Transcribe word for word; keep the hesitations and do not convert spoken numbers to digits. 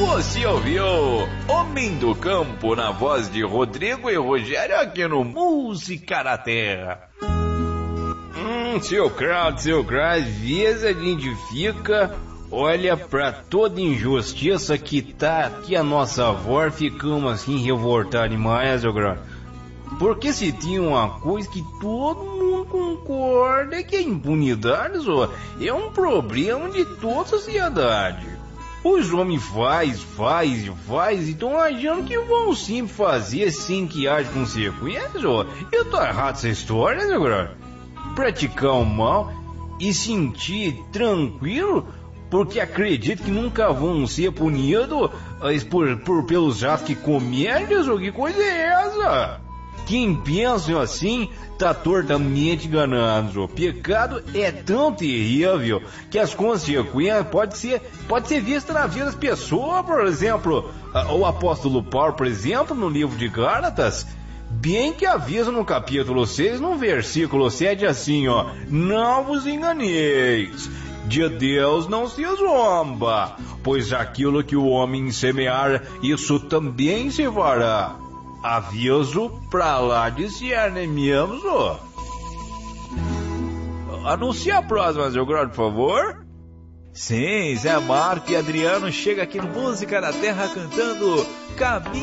Você ouviu Homem do Campo na voz de Rodrigo e Rogério aqui no Música da Terra. Hum, seu Crowd, seu Crowd, às vezes a gente fica, olha pra toda injustiça que tá aqui a nossa voz, ficamos assim revoltados demais, seu Crowd. Porque se tinha uma coisa que todo mundo concorda é que a impunidade só é um problema de toda a sociedade. Os homens faz, faz e faz e estão achando que vão sim fazer sem que haja consequências. Ó. Eu tô errado essa história, né, cara? Praticar o mal e sentir tranquilo porque acredito que nunca vão ser punidos por, por, pelos atos que cometem. Ou que coisa é essa? Quem pensa assim tá tortamente enganado. O pecado é tão terrível que as consequências podem ser, pode ser vistas na vida das pessoas. Por exemplo, o apóstolo Paulo, por exemplo, no livro de Gálatas, bem que avisa no capítulo seis, no versículo sete, assim, ó: não vos enganeis, de Deus não se zomba, pois aquilo que o homem semear, isso também se fará. Aviso pra lá de ser, né mesmo? Anuncia a próxima, seu Grande, por favor. Sim, Zé Marco e Adriano chega aqui no Música da Terra cantando Caminho